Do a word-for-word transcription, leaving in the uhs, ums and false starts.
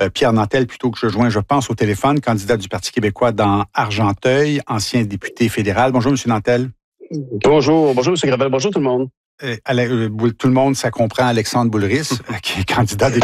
euh, Pierre Nantel, plutôt que je joins, je pense, au téléphone, candidat du Parti québécois dans Argenteuil, ancien député fédéral. Bonjour, M. Nantel. Bonjour, bonjour, M. Gravel. Bonjour tout le monde. Euh, tout le monde, ça comprend Alexandre Boulris, qui est candidat des